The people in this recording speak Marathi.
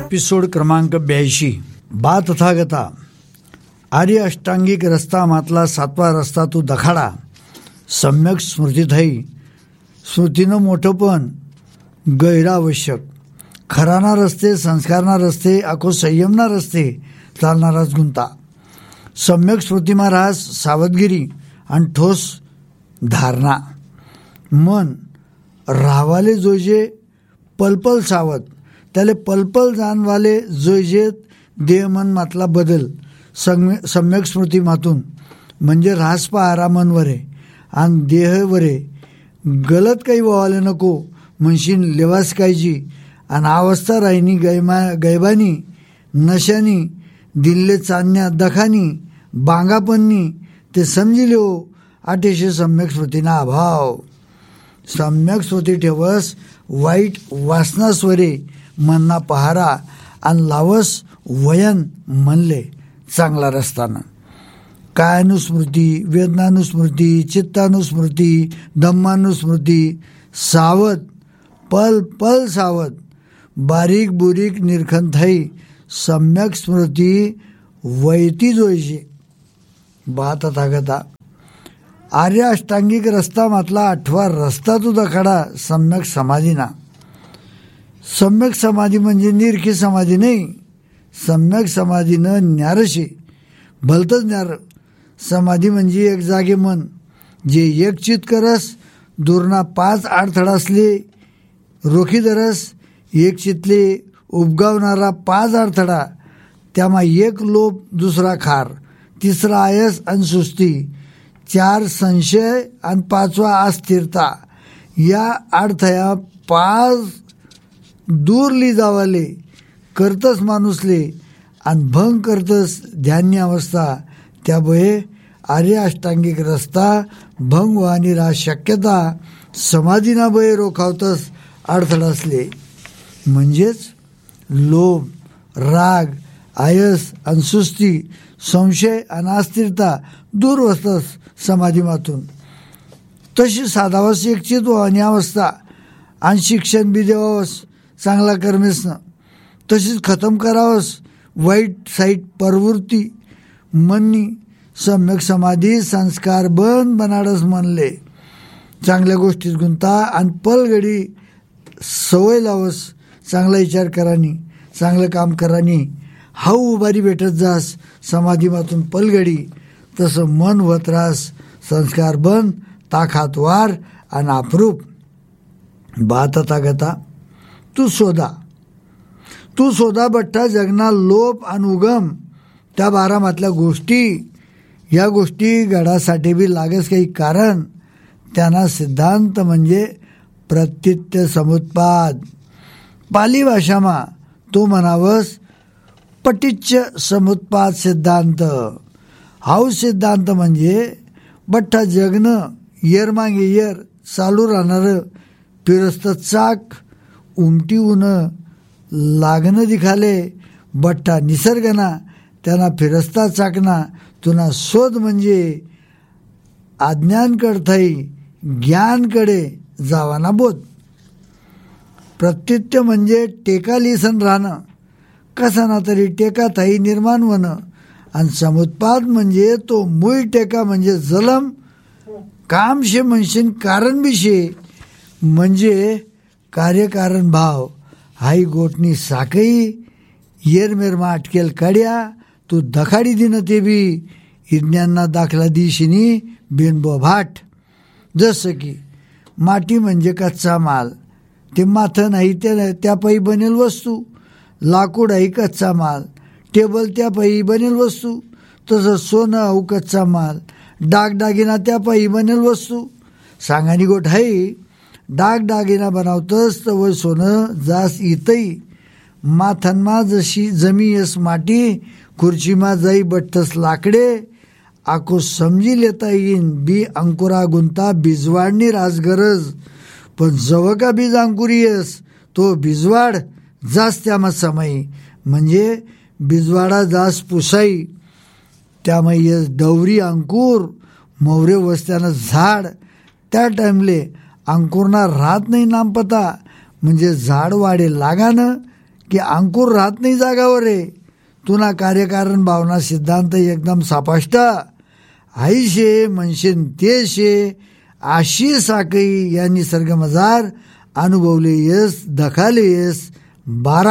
एपिसोड क्रमांक 82. बा तथागता आर्य अष्टांगिक रस्ता मातला 7वा रस्ता तू दखाडा. सम्यक स्मृतीथई स्मृतीनं मोठंपण गैर आवश्यक. खराना रस्ते संस्कारना रस्ते आखो संयमना रस्ते चालणाराच गुंता. सम्यक स्मृतीमा राहस सावधगिरी आणि ठोस धारणा. मन राहवाले जोजे पलपल सावध, त्याले पलपल जानवाले जोजेत देह मन मातला बदल सम्यक स्मृती मातून म्हणजे राहस पहारा मन वरे आणि देह वरे गलत काही व्हायला नको म्हणशीन लेवास कायची आणि अवस्था राहिनी गैबानी नशानी दिल्ले चांदण्या दखानी बांगापन्नी ते समजिले हो आठेशे सम्यक स्मृतीना अभाव. सम्यक स्मृती ठेवस वाईट वासनास्वरे मनना पहारा आणि लावस वयन म्हणले चांगला रस्ताना. कायानुस्मृती वेदनानुस्मृती चित्तानुस्मृती धम्मानुस्मृती सावध पल पल सावध बारीक बुरीक निरखन थई सम्यक स्मृती वैती जोयशे. बा तथागता आर्य अष्टांगिक रस्ता मातला 8वा रस्ता तू दखाडा सम्यक समाधीना. सम्यक समाधी म्हणजे निरखी समाधी नाही. सम्यक समाधीनं न्यारशे भलतंच न्यार. समाधी म्हणजे एक जागे मन जे एक चित करस दूरना 5 अडथळा असले रोखी धरस. एक चितले उपगावणारा 5 अडथळा त्यामा एक लोभ दुसरा खार तिसरा आयस आणि सुस्ती 4 संशय आणि 5वा अस्थिरता. या अडथळ्या 5 दूर ली जावाले करतस माणूसले आणि भंग करतस ध्यान्य अवस्था. त्यामुळे आर्य अष्टांगिक रस्ता भंग व्हानी रा शक्यता समाधीना बळे रोखावतस अडथळा असले म्हणजेच लोभ राग आयस आणि सुस्ती संशय आणि अस्थिरता दूर वस्तस समाधीमातून. तशी साधावस एक चित व्हानी अवस्था आणि शिक्षण बी देवावस चांगला कर्मेसनं. तशीच खतम करावस वाईट साईट प्रवृत्ती मननी. सम्यक समाधी संस्कार बंद बनाडस म्हणले चांगल्या गोष्टीत गुंता आणि पलगडी सवय लावस चांगला विचार करानी चांगलं काम करानी हाऊ उभारी भेटत जास समाधीमातून पलगडी. तसं मन होत रास संस्कार बंद ताकात वार आणि अप्रूप. बा तथागता तू शोधा बठ्ठा जगना लोभ आणि उगम त्या बारामातल्या गोष्टी. या गोष्टी घडासाठी बी लागस काही कारण. त्यांना सिद्धांत म्हणजे प्रतीत्य समुत्पाद. पाली भाषामा तो म्हणावस पटिच्च समुत्पाद सिद्धांत. हाऊ सिद्धांत म्हणजे बठ्ठा जगणं येर मागे येर चालू राहणारं फिरस्त चाक उमटी उनं लागणं दिखाले बठ्ठा निसर्गना त्यांना फिरस्ता चाकना तुना शोध म्हणजे अज्ञानकडथई ज्ञानकडे जावाना बोध. प्रत्युत्य म्हणजे टेका लिसन राहणं कसा ना तरी टेका थाई निर्माण होणं. आणि समुत्पाद म्हणजे तो मूळ टेका म्हणजे जलम कामशे म्हणशीन कारण बिशे म्हणजे कार्यकारण भाव. हाई गोटनी साकई येरमेरमा अटकेल कड्या तू दखाडी दिन ते बी विज्ञानना दाखला दिशिनी बिनबो भाट. जसं की माटी म्हणजे कच्चा माल ते माथं नाही त्यापायी बनेल वस्तू. लाकूड आहे कच्चा माल टेबल त्यापायी बनेल वस्तू. तसं सोनं अहो कच्चा माल डागडागिना त्यापायी बनेल वस्तू. सांगानी गोट आहे डागडागिना बनावतस तर व सोनं जास इतई. माथनमा जशी जमी यस माटी खुर्चीमा जाई बठ्ठस लाकडे. आको समजी लेता येईन बी अंकुरा गुंता बिजवाडनी रास गरज. पण जव का बीज अंकुरी यस तो बिजवाड जास त्यामा समय म्हणजे बिजवाडा जास पुसाई. त्यामुळे यस डवरी अंकुर मोवरे वस्त्यानं झाड त्या टाइमले अंकुरना राहत नाही नामपता म्हणजे झाड वाढे लागानं की अंकुर राहत नाही जागावर रे, तुना कार्यकारण भावना सिद्धांत एकदम सापाष्ट. आईशे म्हणशेन ते शे, आशी साकई या निसर्गमजार अनुभवले येस, दखाले येस. 12